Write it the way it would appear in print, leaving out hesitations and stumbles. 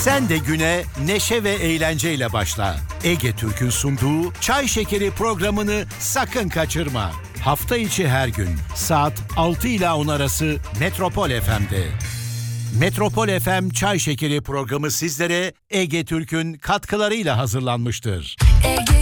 Sen de güne neşe ve eğlenceyle başla. Ege Türk'ün sunduğu Çay Şekeri programını sakın kaçırma. Hafta içi her gün saat 6 ila 10 arası Metropol FM'de. Metropol FM Çay Şekeri programı sizlere Ege Türk'ün katkılarıyla hazırlanmıştır. Ege